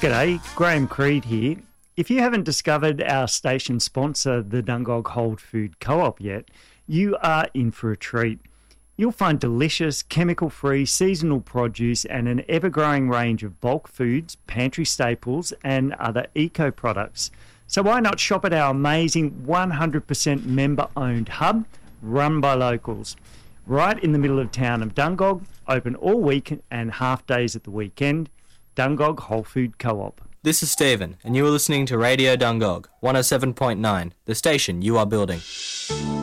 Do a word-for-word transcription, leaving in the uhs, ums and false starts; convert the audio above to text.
G'day, Graham Creed here. If you haven't discovered our station sponsor, the Dungog Whole Food Co-op yet, you are in for a treat. You'll find delicious, chemical-free, seasonal produce and an ever-growing range of bulk foods, pantry staples and other eco-products. So why not shop at our amazing one hundred percent member-owned hub, run by locals, right in the middle of town of Dungog, open all week and half days at the weekend. Dungog Whole Food Co-op. This is Stephen, and you are listening to Radio Dungog, one oh seven point nine, the station you are building.